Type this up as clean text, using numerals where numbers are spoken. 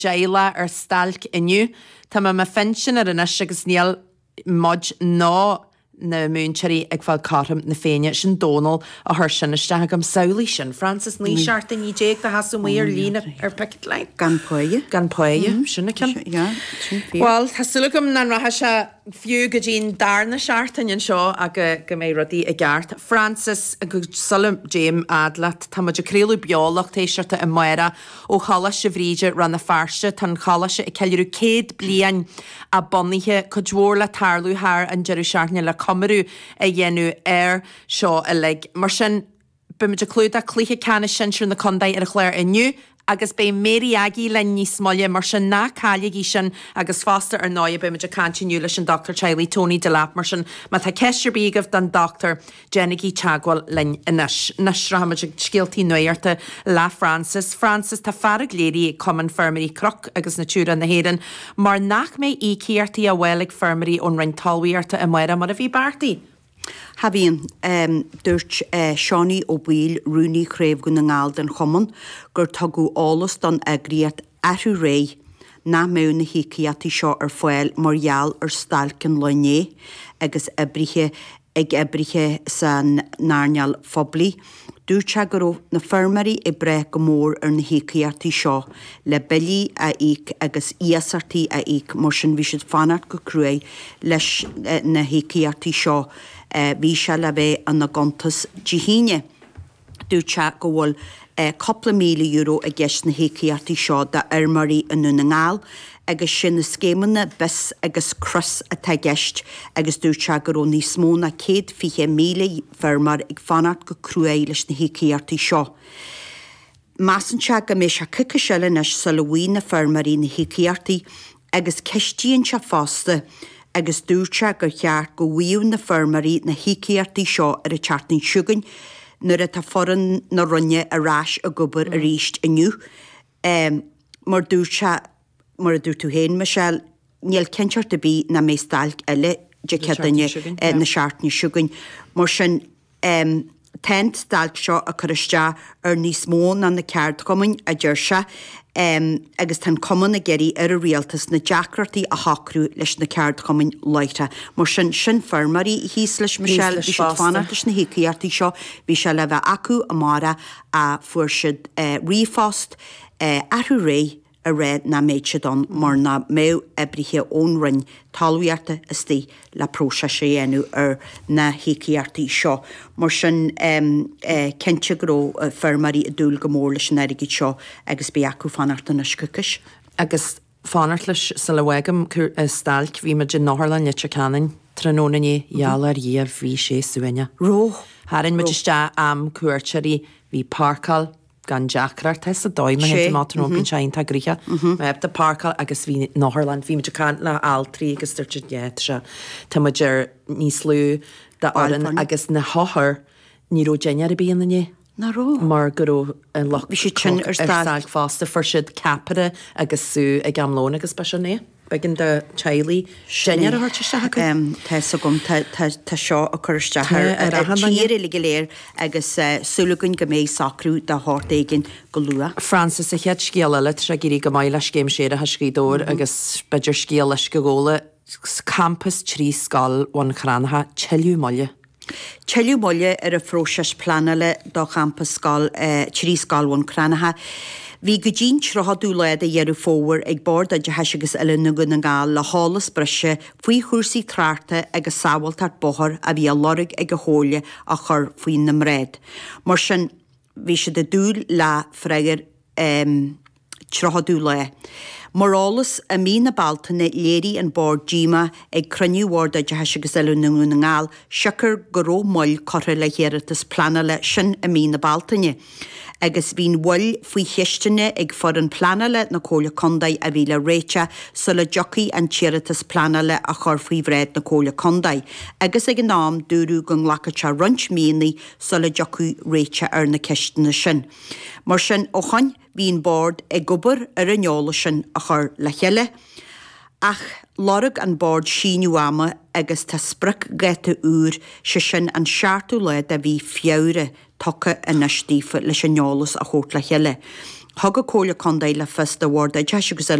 jaila stalk inniu, tá ma fensin inis agus níl mod ná na múnseí ag fáil carm na féine sin dónal a thuir sin iste gom saolaí sin. Francis ní searta ní déag de hasú mí lína picket line. Gan poige. Gan poige, sinna cin. Well, Tásúla gom na ratha se fiú go dín darna seartain seo a go mé rodí a gceart. Francis a go sulla James Adlat tá muidir críú beolach téisiirta i mura ó chala se bhríide ran na farste tan chala se i ceirú céad blian a boníthe chudhór le tarlú thar an jeú seaartne le Camerú a dhéennn seo a le mar sin bimidir clúd a clíthe canna sin na condaid ar a chléir inniu agus bé méri agi le níos smolle mar sin ná cálaigí sin agus fásta ar 9 bimidir cantinú leis an Dr. Charlie Tony Delap mar sin má tá ceistir bígah den Dr. Jennigy Chagwell lein inis. Nisra hamidir scialtí nuirta le Francis. Francis tá farag léirí Common Infirmary croc agus na túra na héan mar nach mé ícíartaí a bhfuil infirmary ón rain talhuiarta a mura mar a bhí bartaí. Habíon dúirt Seánaí ó Bhuail Rúnaí Chréibh go na ngáil den Chomon gur tugadh álas don agriad athú ré ná mé na híciatí seo ar foiil margheall ar stalcin loiné agus ibrithe san náneal phoblaí. Dúirte gur na firmarí i bre go mór ar na híciatí seo le bilí a íc agus íasartaí a íc mar sin bhí siad fanart go cruaigh leis na híciatí seo bhí se le bheith an na gantas dihíine. Dúirte go bhfuil €2,000,000 a gceist na híciatí seo de armarí an na ngáil agus sin na scémanna bis agus crus a tá gceist agus dúirte gur níos mó na 150,000 firmar ag fanart go cruaigh leis na híciatí seo. Masanse go mé se cuice seile nes sa lehaoin na firmarí na híciatí agus ceistíonn se fásta agus dúirte gur cheart go bhíonn na firmarí na híciatí seo ar a teartnaí siúgain nuair a tá forann na runne a ráis a gobar a ríist inniu. Mar dúirte mar a dúir tú héin Michelle, níl cinseart a bí na mé stalc eile de cedanne na seaartnaí siúgain. Mar sin tent stalc seo a chuiste ar níos mó na na ceart cumain a dúirse agus tan cuman a geirí ar a rialtas na deacrartaí a hacrú leis na ceart cumain leite. Mar sin firmarí híos leis Michelle bhí siad fanartas na híciartaí seo bhí se le bheith acu amara a fuair siad riást athú ré a réad na méid se don mar na mé ibrithe ón rinn talhuiarta istí le próise sé dhéanú ar na híciartaí seo. Mar sin cinnte go firmarí a dúil go mór leis an airigid seo agus bí acu fanarta na scucas. Agus fanart leis sa le bhagam stalc bhí me gin náthlan nite canan trónaí ealar díomh bhí sé suine. Ró. Harann me iste am cuairteirí bhí parcal gan Jackrar testa dóim me mátan ópin sein tá grícha me heb de parcal agus bhí Náthland bhí meidir can le altrí agus dúirte déit se tá meidir níos lú de áan agus na háthir ní ró déinear a bíon nané. Naró. Mar go an loch si sin ar stáil fásta for siad capara agus sú ag gamlón agus speisiné. Begin de Charlie sinnear a thuirte se Tá gom tá seo a chuiriste tíir le léir agus sulúgann go méid sacrú de hátaigin go lua. Francis a chead scéala le tre gurí go maiile céim séad a scrídóir agus beidir scéal leis go ggóla campus trí sáil bhain chranatha teiliú molle. Teiliú molle ar a phróises planale do campus trí sáilhain chranatha. Bhí go dín trothú leid a dhearú fóhar ag bord a de heisigus eile nugan na gáil le hálas breise faoi chuirsaí tráta agus sábhailtar bothar a bhí a lorig ag go hóla a chur faoin na mréid. Mar sin bhí se de dúil le freigar trothú le. Morálas a mí na baltainna léirí an bord díma ag cruniuhhar a de heisigus eile nugan na ngáil sicar go ró moll chotha le chéiritas planale sin a mí na baltainne. Agus bhín bhfuil faoi chiistene ag for an planale na cóla condaid a bhí le réite sa le jocaí an tíiritas planale a chur faoi bhréid na cóla condaid. Agus ag an nám dúrú go nglacha runt mínaí sa le jocaí réite ar na ciistena sin. Mar sin ó chain bhín bord ag gobar ar an neola sin a chur le cheile. Ach lorug an bord síniu ama agus tá sprich geta úr se sin an seaartú leid a bhí fiabhre tucha in na stífa leis an neolas a chót le cheile. Thug a cóla condé le festa bhór de te